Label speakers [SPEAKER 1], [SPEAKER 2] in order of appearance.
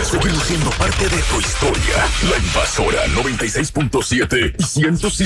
[SPEAKER 1] Seguimos siendo parte de tu historia. La Invasora 96.7 y 107.